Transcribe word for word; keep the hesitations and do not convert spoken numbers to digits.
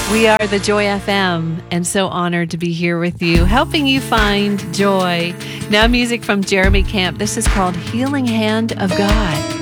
We are the Joy F M, and so honored to be here with you, helping you find joy. Now music from Jeremy Camp. This is called Healing Hand of God.